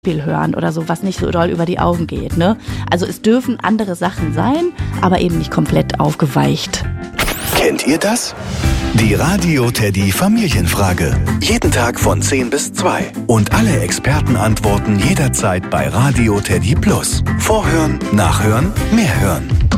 hören oder so, was nicht so doll über die Augen geht, ne? Also es dürfen andere Sachen sein, aber eben nicht komplett aufgeweicht. Kennt ihr das? Die Radio Teddy Familienfrage. Jeden Tag von 10 bis 2. Und alle Experten antworten jederzeit bei Radio Teddy Plus. Vorhören, nachhören, mehr hören.